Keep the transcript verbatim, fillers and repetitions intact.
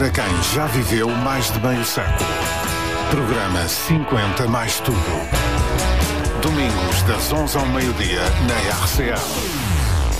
para quem já viveu mais de meio século. Programa cinquenta mais tudo. Domingos das onze ao meio-dia na R C A.